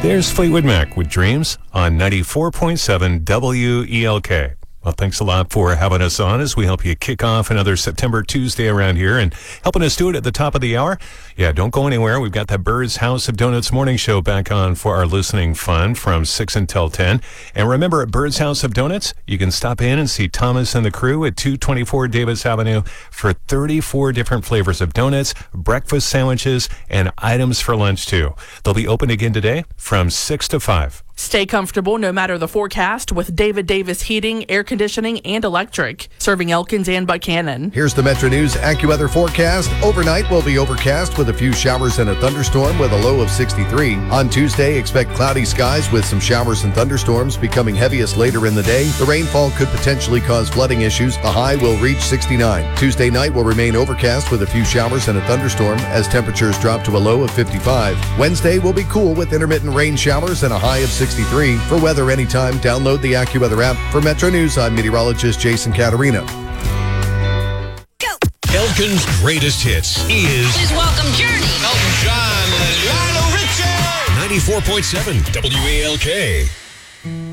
There's Fleetwood Mac with Dreams on 94.7 WELK. Well, thanks a lot for having us on as we help you kick off another September Tuesday around here and helping us do it at the top of the hour. Yeah, don't go anywhere. We've got that Bird's House of Donuts morning show back on for our listening fun from 6 until 10. And remember, at Bird's House of Donuts, you can stop in and see Thomas and the crew at 224 Davis Avenue for 34 different flavors of donuts, breakfast sandwiches, and items for lunch, too. They'll be open again today from 6 to 5. Stay comfortable no matter the forecast with David Davis Heating, Air Conditioning, and Electric, serving Elkins and Buchanan. Here's the Metro News AccuWeather forecast. Overnight will be overcast with a few showers and a thunderstorm with a low of 63. On Tuesday, expect cloudy skies with some showers and thunderstorms becoming heaviest later in the day. The rainfall could potentially cause flooding issues. The high will reach 69. Tuesday night will remain overcast with a few showers and a thunderstorm as temperatures drop to a low of 55. Wednesday will be cool with intermittent rain showers and a high of 63. For weather anytime, download the AccuWeather app. For Metro News, I'm meteorologist Jason Caterina. Go! Elkin's greatest hits is... Please welcome Journey. Elton John and Lionel Richie. 94.7 WELK.